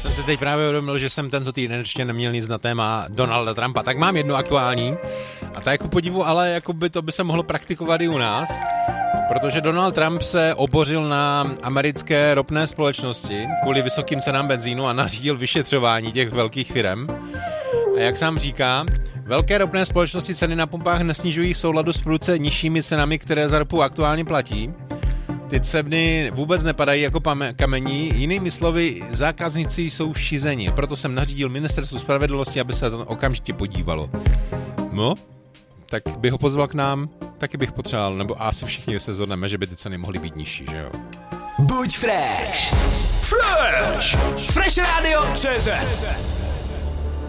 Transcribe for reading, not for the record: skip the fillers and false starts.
jsem si teď právě uvědomil, že jsem tento týden ještě neměl nic na téma Donalda Trumpa, tak mám jednu aktuální a ta jako podivu, ale jako by to by se mohlo praktikovat i u nás, protože Donald Trump se obořil na americké ropné společnosti kvůli vysokým cenám benzínu a nařídil vyšetřování těch velkých firem. A jak sám říká, velké ropné společnosti ceny na pumpách nesnižují v souladu s prudce nižšími cenami, které za ropu aktuálně platí. Ty ceny vůbec nepadají jako kamení, jinými slovy, zákazníci jsou šizeni, proto jsem nařídil ministerstvu spravedlnosti, aby se to okamžitě podívalo. No, tak bych ho pozval k nám, taky bych potřeboval, nebo asi všichni se shodneme, že by ty ceny mohly být nižší, že jo? Buď fresh! Fresh! Fresh Radio CZ